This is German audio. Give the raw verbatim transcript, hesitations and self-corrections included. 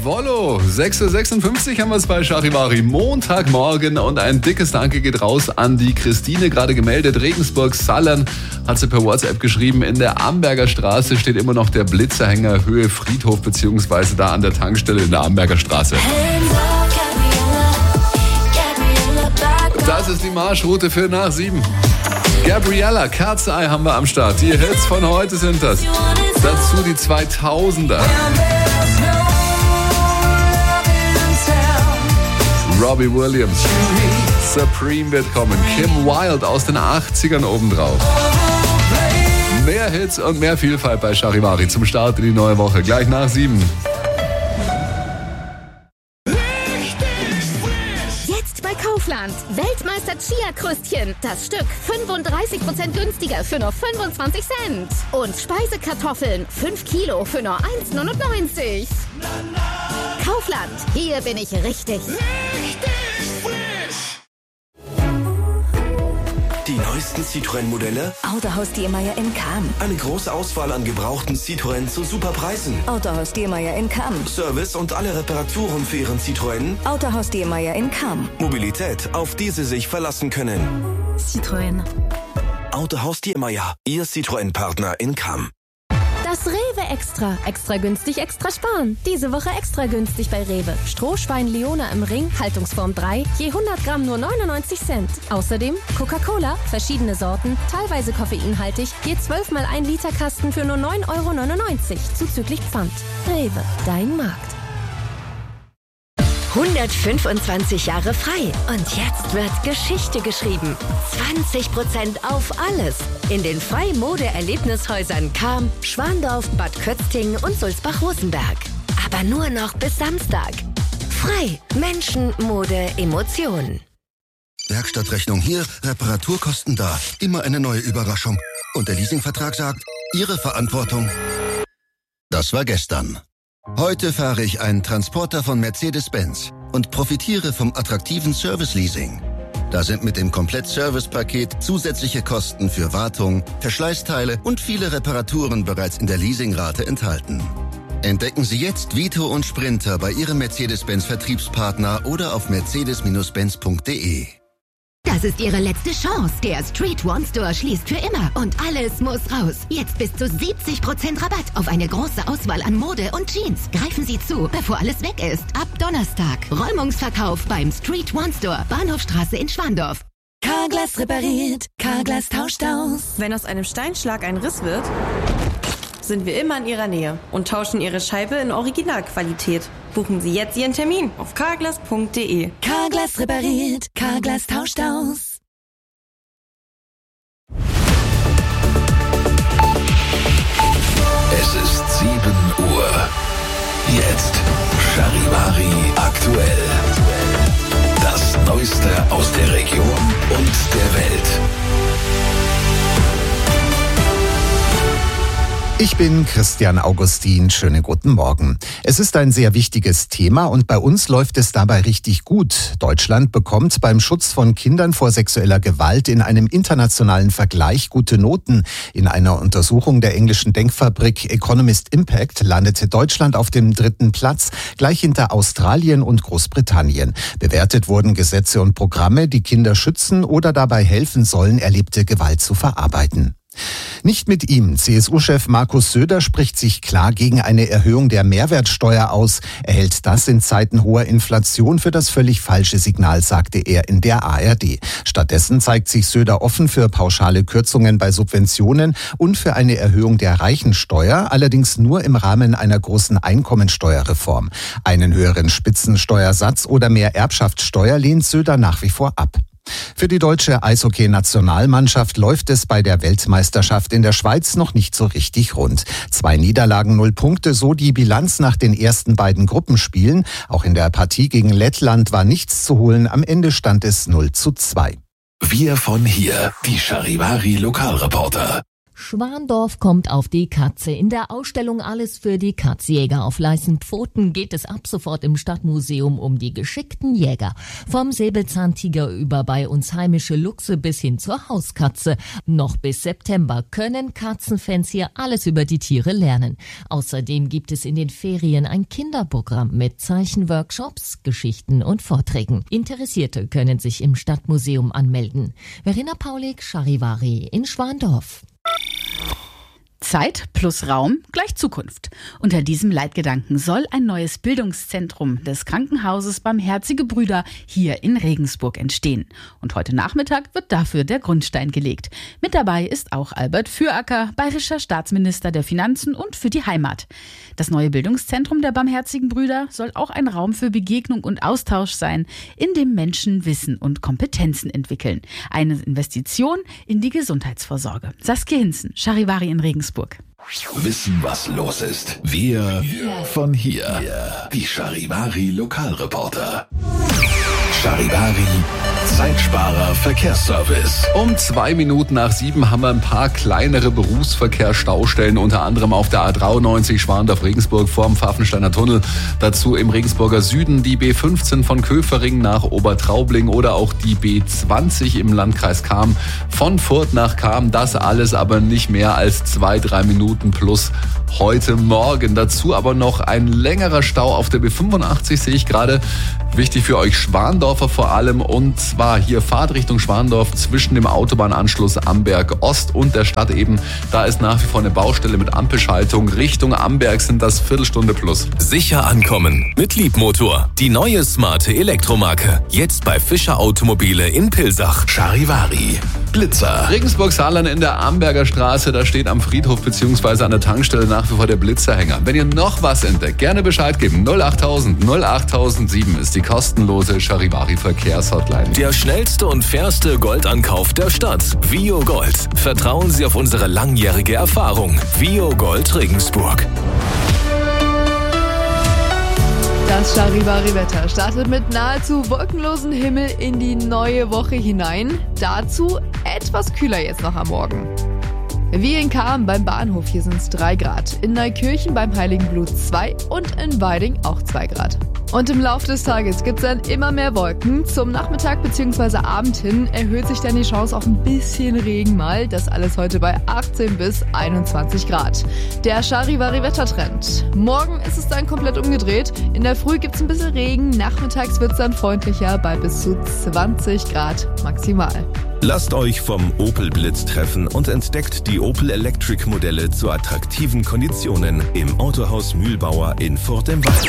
Jawollo, sechs Uhr sechsundfünfzig haben wir es bei Charivari. Montagmorgen und ein dickes Danke geht raus an die Christine, gerade gemeldet. Regensburg-Sallern hat sie per WhatsApp geschrieben. In der Amberger Straße steht immer noch der Blitzerhänger Höhe Friedhof, beziehungsweise da an der Tankstelle in der Amberger Straße. Das ist die Marschroute für nach sieben. Gabriella, Cat's Eye haben wir am Start. Die Hits von heute sind das. Dazu die zweitausender. Robbie Williams. Supreme wird kommen. Kim Wilde aus den achtzigern obendrauf. Mehr Hits und mehr Vielfalt bei Charivari zum Start in die neue Woche. Gleich nach sieben. Kaufland. Weltmeister Chia-Kröstchen. Das Stück fünfunddreißig Prozent günstiger für nur fünfundzwanzig Cent. Und Speisekartoffeln. fünf Kilo für nur eins neunundneunzig. Kaufland. Hier bin ich richtig. Richtig frisch. Die neuesten Citroën-Modelle? Autohaus Diermeier in Cham. Eine große Auswahl an gebrauchten Citroën zu super Preisen. Autohaus Diermeier in Cham. Service und alle Reparaturen für Ihren Citroën? Autohaus Diermeier in Cham. Mobilität, auf die Sie sich verlassen können. Citroën. Autohaus Diermeier, Ihr Citroën-Partner in Cham. Das Rewe Extra. Extra günstig, extra sparen. Diese Woche extra günstig bei Rewe. Strohschwein Leona im Ring, Haltungsform drei, je hundert Gramm nur neunundneunzig Cent. Außerdem Coca-Cola, verschiedene Sorten, teilweise koffeinhaltig, je zwölf mal ein Liter Kasten für nur neun Euro neunundneunzig, zuzüglich Pfand. Rewe, dein Markt. hundertfünfundzwanzig Jahre frei. Und jetzt wird Geschichte geschrieben. zwanzig Prozent auf alles. In den Frei-Mode-Erlebnishäusern Cham, Schwandorf, Bad Kötzting und Sulzbach-Rosenberg. Aber nur noch bis Samstag. Frei. Menschen, Mode, Emotionen. Werkstattrechnung hier, Reparaturkosten da. Immer eine neue Überraschung. Und der Leasingvertrag sagt, Ihre Verantwortung. Das war gestern. Heute fahre ich einen Transporter von Mercedes-Benz und profitiere vom attraktiven Service-Leasing. Da sind mit dem Komplett-Service-Paket zusätzliche Kosten für Wartung, Verschleißteile und viele Reparaturen bereits in der Leasingrate enthalten. Entdecken Sie jetzt Vito und Sprinter bei Ihrem Mercedes-Benz-Vertriebspartner oder auf mercedes Benz punkt de. Das ist Ihre letzte Chance. Der Street One Store schließt für immer und alles muss raus. Jetzt bis zu siebzig Prozent Rabatt auf eine große Auswahl an Mode und Jeans. Greifen Sie zu, bevor alles weg ist. Ab Donnerstag. Räumungsverkauf beim Street One Store, Bahnhofstraße in Schwandorf. Carglass repariert, Carglass tauscht aus. Wenn aus einem Steinschlag ein Riss wird, sind wir immer in Ihrer Nähe und tauschen Ihre Scheibe in Originalqualität. Buchen Sie jetzt Ihren Termin auf carglass punkt de. Carglass repariert, Carglass tauscht aus. Es ist sieben Uhr. Jetzt Charivari aktuell. Das Neueste aus der Region und der Welt. Ich bin Christian Augustin. Schönen guten Morgen. Es ist ein sehr wichtiges Thema und bei uns läuft es dabei richtig gut. Deutschland bekommt beim Schutz von Kindern vor sexueller Gewalt in einem internationalen Vergleich gute Noten. In einer Untersuchung der englischen Denkfabrik Economist Impact landete Deutschland auf dem dritten Platz, gleich hinter Australien und Großbritannien. Bewertet wurden Gesetze und Programme, die Kinder schützen oder dabei helfen sollen, erlebte Gewalt zu verarbeiten. Nicht mit ihm. C S U-Chef Markus Söder spricht sich klar gegen eine Erhöhung der Mehrwertsteuer aus. Er hält das in Zeiten hoher Inflation für das völlig falsche Signal, sagte er in der A R D. Stattdessen zeigt sich Söder offen für pauschale Kürzungen bei Subventionen und für eine Erhöhung der Reichensteuer, allerdings nur im Rahmen einer großen Einkommensteuerreform. Einen höheren Spitzensteuersatz oder mehr Erbschaftssteuer lehnt Söder nach wie vor ab. Für die deutsche Eishockey-Nationalmannschaft läuft es bei der Weltmeisterschaft in der Schweiz noch nicht so richtig rund. Zwei Niederlagen, null Punkte, so die Bilanz nach den ersten beiden Gruppenspielen. Auch in der Partie gegen Lettland war nichts zu holen. Am Ende stand es null zu zwei. Wir von hier, die Charivari Lokalreporter. Schwandorf kommt auf die Katze. In der Ausstellung Alles für die Katzjäger auf leisen Pfoten geht es ab sofort im Stadtmuseum um die geschickten Jäger. Vom Säbelzahntiger über bei uns heimische Luchse bis hin zur Hauskatze. Noch bis September können Katzenfans hier alles über die Tiere lernen. Außerdem gibt es in den Ferien ein Kinderprogramm mit Zeichenworkshops, Geschichten und Vorträgen. Interessierte können sich im Stadtmuseum anmelden. Verena Paulik, Charivari in Schwandorf. Zeit plus Raum gleich Zukunft. Unter diesem Leitgedanken soll ein neues Bildungszentrum des Krankenhauses Barmherzige Brüder hier in Regensburg entstehen. Und heute Nachmittag wird dafür der Grundstein gelegt. Mit dabei ist auch Albert Füracker, bayerischer Staatsminister der Finanzen und für die Heimat. Das neue Bildungszentrum der Barmherzigen Brüder soll auch ein Raum für Begegnung und Austausch sein, in dem Menschen Wissen und Kompetenzen entwickeln. Eine Investition in die Gesundheitsvorsorge. Saskia Hinzen, Charivari in Regensburg. Wissen, was los ist. Wir von hier. Die Charivari Lokalreporter. Charivari Zeitsparer Verkehrsservice. Um zwei Minuten nach sieben haben wir ein paar kleinere Berufsverkehrsstaustellen, unter anderem auf der A dreiundneunzig Schwandorf-Regensburg vorm Pfaffensteiner Tunnel. Dazu im Regensburger Süden die B fünfzehn von Köfering nach Obertraubling oder auch die B zwanzig im Landkreis Cham von Furth nach Cham. Das alles aber nicht mehr als zwei, drei Minuten plus heute Morgen. Dazu aber noch ein längerer Stau auf der B fünfundachtzig, sehe ich gerade. Wichtig für euch Schwandorfer vor allem, und zwar hier Fahrtrichtung Schwandorf zwischen dem Autobahnanschluss Amberg Ost und der Stadt eben. Da ist nach wie vor eine Baustelle mit Ampelschaltung. Richtung Amberg sind das Viertelstunde plus. Sicher ankommen mit Liebmotor. Die neue smarte Elektromarke. Jetzt bei Fischer Automobile in Pilsach. Charivari Blitzer. Regensburg-Saarland in der Amberger Straße. Da steht am Friedhof bzw. an der Tankstelle nach wie vor der Blitzerhänger. Wenn ihr noch was entdeckt, gerne Bescheid geben. null achttausend null achttausendsieben ist die kostenlose Charivari Verkehrshotline. Der schnellste und fairste Goldankauf der Stadt. Vio Gold. Vertrauen Sie auf unsere langjährige Erfahrung. Vio Gold Regensburg. Das Charivari-Wetter startet mit nahezu wolkenlosem Himmel in die neue Woche hinein. Dazu etwas kühler jetzt noch am Morgen. Wie in Cham beim Bahnhof, hier sind es drei Grad. In Neukirchen beim Heiligen Blut zwei und in Weiding auch zwei Grad. Und im Laufe des Tages gibt es dann immer mehr Wolken. Zum Nachmittag bzw. Abend hin erhöht sich dann die Chance auf ein bisschen Regen mal. Das alles heute bei achtzehn bis einundzwanzig Grad. Der Charivari-Wettertrend. Morgen ist es dann komplett umgedreht. In der Früh gibt es ein bisschen Regen, nachmittags wird es dann freundlicher bei bis zu zwanzig Grad maximal. Lasst euch vom Opel Blitz treffen und entdeckt die Opel Electric Modelle zu attraktiven Konditionen im Autohaus Mühlbauer in Furth im Wald.